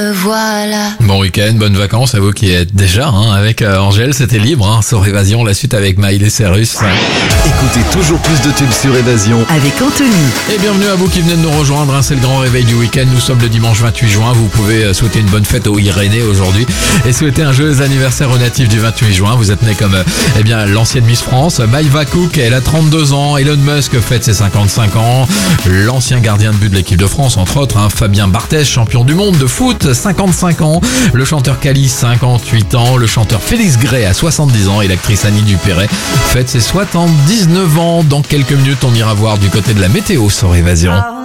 Voilà. Bon week-end, bonnes vacances à vous qui êtes déjà avec Angèle, c'était libre sur Évasion, la suite avec Miley Cyrus. Écoutez toujours plus de tubes sur Évasion avec Anthony. Et bienvenue à vous qui venez de nous rejoindre, c'est le grand réveil du week-end, nous sommes le dimanche 28 juin, vous pouvez souhaiter une bonne fête aux Irénée aujourd'hui et souhaiter un joyeux anniversaire aux natifs du 28 juin, vous êtes né comme l'ancienne Miss France, Maïva Cook, elle a 32 ans, Elon Musk fête ses 55 ans, l'ancien gardien de but de l'équipe de France entre autres, Fabien Barthez, champion du monde de foot, 55 ans, le chanteur Kali 58 ans, le chanteur Félix Gray a 70 ans et l'actrice Annie Dupéret fête ses 79 ans. Dans quelques minutes, on ira voir du côté de la météo sur Évasion.